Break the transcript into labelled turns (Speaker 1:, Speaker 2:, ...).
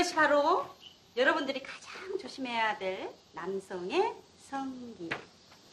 Speaker 1: 이것이 바로 여러분들이 가장 조심해야 될 남성의 성기.